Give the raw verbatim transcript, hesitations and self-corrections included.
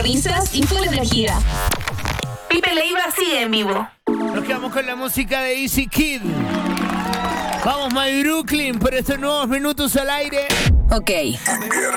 risas y full energía. Pipe Leiva sigue en vivo. Nos quedamos con la música de Easy Kid. Vamos, My Brooklyn, por estos nuevos minutos al aire. Ok.